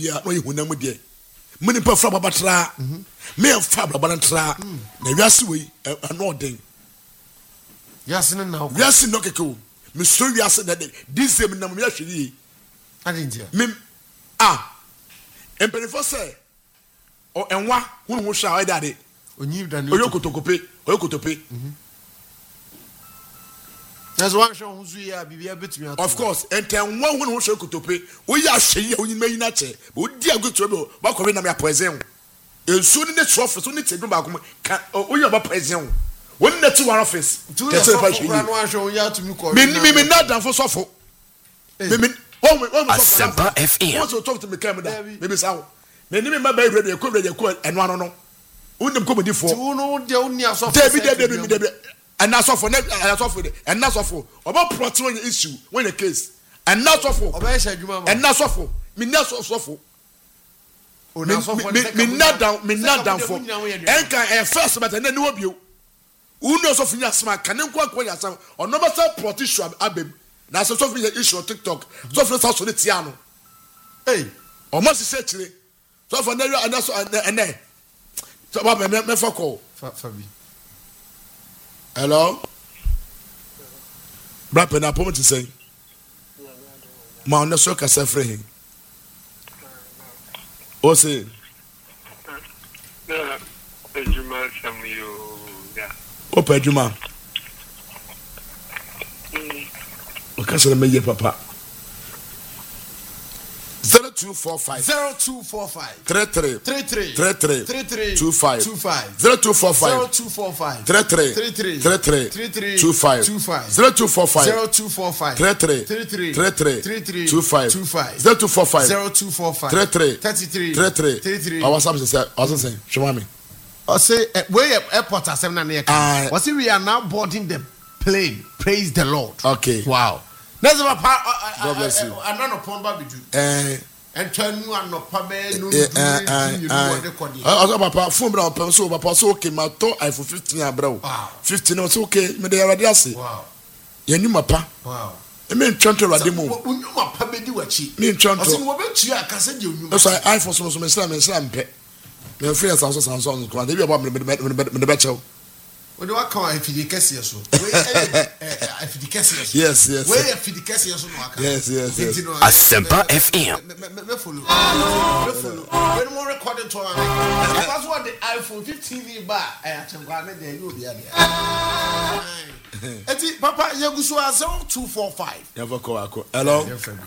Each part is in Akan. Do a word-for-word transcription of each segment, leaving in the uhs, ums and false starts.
ya no yehunam de mini pa fra babatra me fa babatra na wiase we ano den wiase no na wiase no keke me so wiase na this same na me ahwere adintia me ah emperifo say o enwa hunu ho hwa o dade onyi da ne oyokotokope oyokotope that's one show who's we are bibia betumi ato of course entenwa hunu ho hwa okotope oyi ahwe yi onyi mayi na che but odi agoto be ba ko be na me apoisen ensu ni ne trophy so ni tedum ba ko ka oyi ba poison won na ti one office tete pa hwe ni one show ya to me ko me me me na dan for sofo me me oh me oh me Asempa F M what to talk to me come da me be sawo me ni me ma ba radio ko radio ko eno ano no unim ko medi fo ti wo de oni asofo David David me David and asofo na asofo de and asofo oba plot when issue when the case and asofo oba sha adwuma ma and asofo me na asofo ona asofo me na down me na down for enka e first but na ni obio unu asofo nya asma kanen kwa kwa ya asam ono ba sa plot issue abem na asofo nya issue TikTok asofo sa so ne tia no eh o ma se se chire asofo na wi anaso ene so ba me me for call fabi hello bra pe na pomo ti say ma on so ka se free o say na ejuma samuyo ya o pa ejuma o ka se me ye papa zero two four five zero two four five three three three three three three three three two five two five zero two four five zero two four five three three three three three three three three two five two five zero two four five zero two four five three three three three three three three three two five two five zero two four five zero two four five three three thirty three three three three three I was saying I was saying show me I say where airport asem na na Ah. was we are now boarding the plane. Praise the Lord. okay Wow. That's my part. God bless you. I'm not upon Babidu. eh And turn you and not Pabe. No, eh eh you know what they call it. I papa phone bra papa so papa so okay ma to iPhone fifteen abra Wow. fifteen no so okay me dey already ase Wow. ye ni mapa Wow. e me ntwonto already mo Unyuma Pabe di wachi. me ntwonto Osin wo be tua akase di unyuma. so iPhone so so me sra me sra mpe me free Samsung Samsung ko dey be about me me me be chew When you come if you kesi so. We if you kesi so. yes yes We if you kesi so no aka. yes yes yes Asempa F M Me follow. Me follow. When more recording to am. That's what the iPhone fifteen ni ba eh atengwa na dey you be there. Eti papa yeguso zero two four five. never call ako hello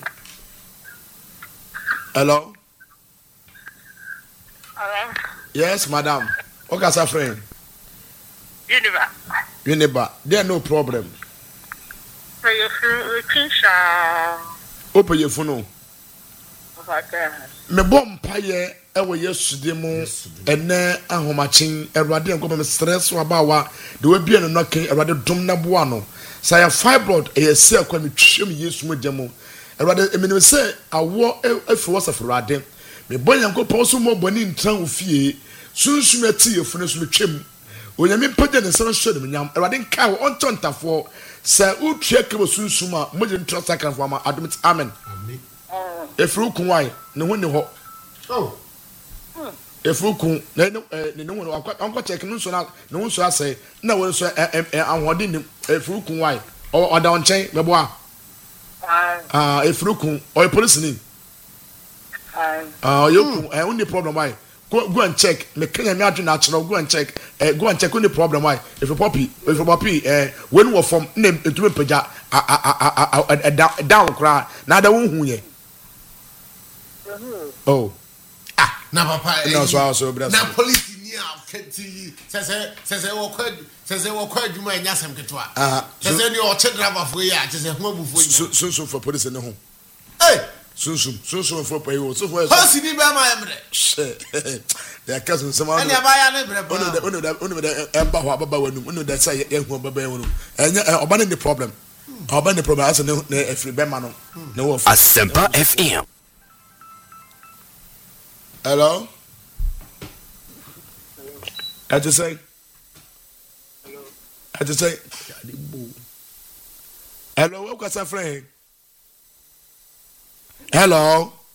hello Hello? yes madam okay sir friend Univa. Uniba there no problem So you feel Kisha. open your phone Okay. me bom paye e wo yesude mu ene ahomachen erwade enko me stress abawa de we bia no noken erwade dom na boa no say fibroid e yesi akwa me twem yesu mu demo erwade eminim se awo afi wo safrade me bon yanko pɔso mo boni ntran ofie sunsun ati yefunu so me twem onyame pagya ne sara hwɛ ne nyam erwade nka wo ontontafo sa utwe ke bo sunsun a mo je ntra sakan fo ama admit amen efru kunwai ne ho ne ho Oh. efru kun ne ne ne ho akwa check no so na ne ho so asɛ na wo so ahode ne efru kunwai o da on chen mebo a ah efru kun o police ni ah you kun eh only problem why go go and check me kenya me adu na kyerɛ go and check eh go and check only problem why if you poppy if you poppy eh when we from na etumi pagya down kra na da wo hu ye oh Ah, na papa. no so so bra Na police ni a kenti. Se se se se wo kwa se se wo kwa adwuma enya asem ketwa. Ah, Se se ni o che driver fo ya, se se ho abufo so nya. so so for police ne ho Eh, so so so so for pay wo so for ho si ni ba ma emre. they cousin some Ani abaya na bre ono ba. da ono da ono da emba ho ababa wanum ono da say ye hu ababa wanum enya oba ne problem oba ne problem as ne efri be ma no ne wo Asempa F M hello I just say Hello. I just say hello what was that friend hello